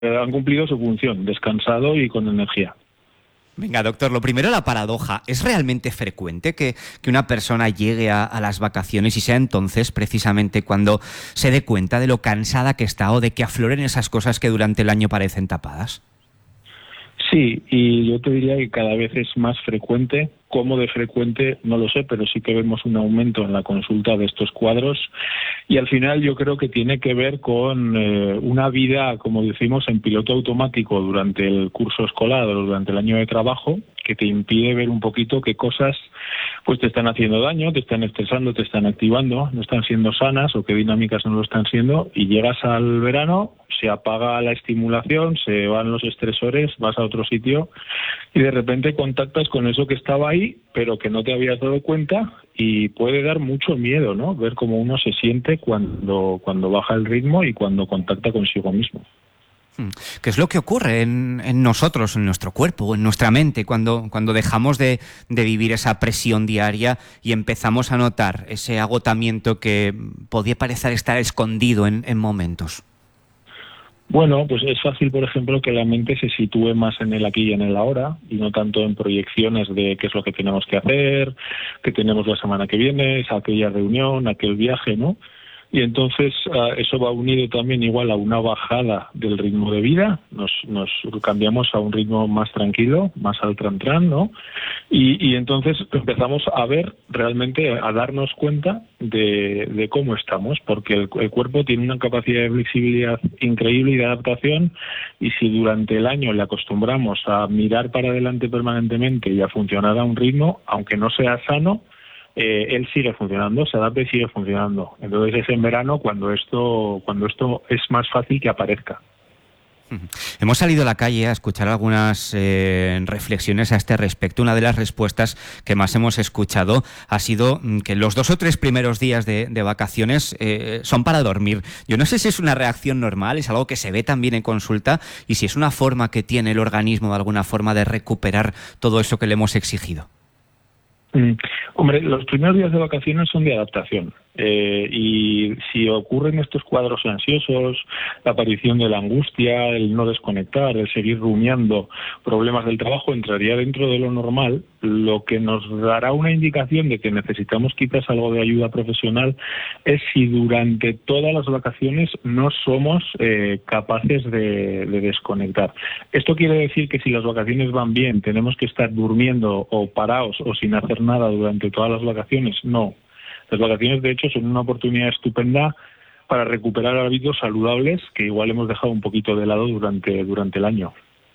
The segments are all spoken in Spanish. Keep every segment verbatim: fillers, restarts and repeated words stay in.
han cumplido su función, descansado y con energía. Venga, doctor, lo primero, la paradoja. ¿Es realmente frecuente que, que una persona llegue a, a las vacaciones y sea entonces precisamente cuando se dé cuenta de lo cansada que está o de que afloren esas cosas que durante el año parecen tapadas? Sí, y yo te diría que cada vez es más frecuente. ¿Cómo de frecuente? No lo sé, pero sí que vemos un aumento en la consulta de estos cuadros y al final yo creo que tiene que ver con eh, una vida, como decimos, en piloto automático durante el curso escolar o durante el año de trabajo, que te impide ver un poquito qué cosas pues te están haciendo daño, te están estresando, te están activando, no están siendo sanas o qué dinámicas no lo están siendo, y llegas al verano, se apaga la estimulación, se van los estresores, vas a otro sitio y de repente contactas con eso que estaba ahí, pero que no te habías dado cuenta, y puede dar mucho miedo, ¿no? Ver cómo uno se siente cuando, cuando baja el ritmo y cuando contacta consigo mismo. ¿Qué es lo que ocurre en, en nosotros, en nuestro cuerpo, en nuestra mente, cuando, cuando dejamos de, de vivir esa presión diaria y empezamos a notar ese agotamiento que podía parecer estar escondido en, en momentos? Bueno, pues es fácil, por ejemplo, que la mente se sitúe más en el aquí y en el ahora y no tanto en proyecciones de qué es lo que tenemos que hacer, qué tenemos la semana que viene, aquella reunión, aquel viaje, ¿no? Y entonces uh, eso va unido también igual a una bajada del ritmo de vida, nos, nos cambiamos a un ritmo más tranquilo, más al tran-tran, ¿no? Y, y entonces empezamos a ver realmente, a darnos cuenta de, de cómo estamos, porque el, el cuerpo tiene una capacidad de flexibilidad increíble y de adaptación, y si durante el año le acostumbramos a mirar para adelante permanentemente y a funcionar a un ritmo, aunque no sea sano, Eh, él sigue funcionando, se adapta y sigue funcionando. Entonces es en verano cuando esto, cuando esto es más fácil que aparezca. Hemos salido a la calle a escuchar algunas eh, reflexiones a este respecto. Una de las respuestas que más hemos escuchado ha sido que los dos o tres primeros días de, de vacaciones eh, son para dormir. Yo no sé si es una reacción normal, es algo que se ve también en consulta, y si es una forma que tiene el organismo de alguna forma de recuperar todo eso que le hemos exigido. Mm. Hombre, los primeros días de vacaciones son de adaptación eh, y si ocurren estos cuadros ansiosos, la aparición de la angustia, el no desconectar, el seguir rumiando problemas del trabajo, entraría dentro de lo normal, lo que nos dará una indicación de que necesitamos quizás algo de ayuda profesional es si durante todas las vacaciones no somos eh, capaces de, de desconectar. Esto quiere decir que si las vacaciones van bien, tenemos que estar durmiendo o parados o sin hacer nada durante todas las vacaciones. No. Las vacaciones, de hecho, son una oportunidad estupenda para recuperar hábitos saludables que igual hemos dejado un poquito de lado durante, durante el año.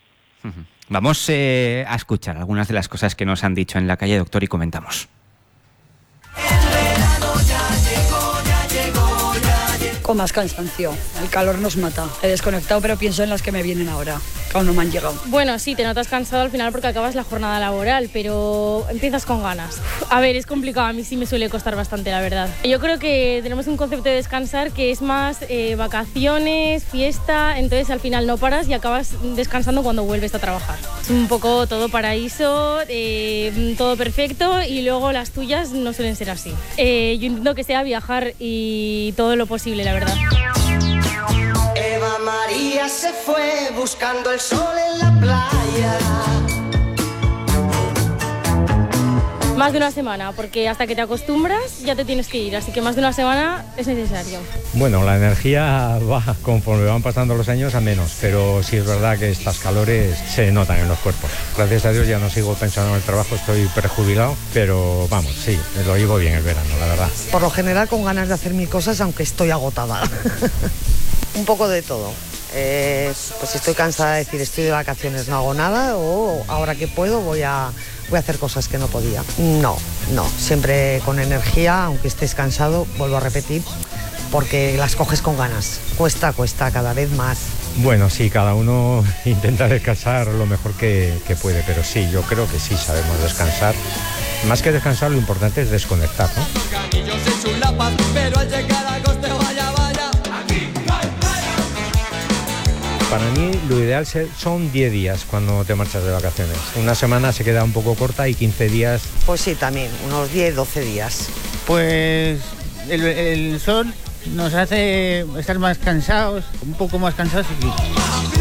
Vamos eh, a escuchar algunas de las cosas que nos han dicho en la calle, doctor, y comentamos. Con más cansancio, el calor nos mata. He desconectado, pero pienso en las que me vienen ahora, que aún no me han llegado. Bueno, sí, te notas cansado al final porque acabas la jornada laboral, pero empiezas con ganas. A ver, es complicado, a mí sí me suele costar bastante, la verdad. Yo creo que tenemos un concepto de descansar que es más eh, vacaciones, fiesta, entonces al final no paras y acabas descansando cuando vuelves a trabajar. Es un poco todo paraíso, eh, todo perfecto, y luego las tuyas no suelen ser así. Eh, yo intento que sea viajar y todo lo posible, la verdad. Eva María se fue buscando el sol en la playa. Más de una semana, porque hasta que te acostumbras ya te tienes que ir, así que más de una semana es necesario. Bueno, la energía va conforme van pasando los años a menos, pero sí es verdad que estas calores se notan en los cuerpos. Gracias a Dios ya no sigo pensando en el trabajo, estoy prejubilado, pero vamos, sí, lo llevo bien el verano, la verdad. Por lo general con ganas de hacer mil cosas, aunque estoy agotada. Un poco de todo. Eh, pues estoy cansada de decir estoy de vacaciones, no hago nada, o ahora que puedo voy a... voy a hacer cosas que no podía. No, no, siempre con energía, aunque estés cansado, vuelvo a repetir, porque las coges con ganas. Cuesta, cuesta cada vez más. Bueno, sí, cada uno intenta descansar lo mejor que, que puede, pero sí, yo creo que sí sabemos descansar. Más que descansar, lo importante es desconectar, ¿no? Para mí lo ideal son diez días cuando te marchas de vacaciones. Una semana se queda un poco corta y quince días... Pues sí, también, unos diez, doce días. Pues el, el sol nos hace estar más cansados, un poco más cansados. Y...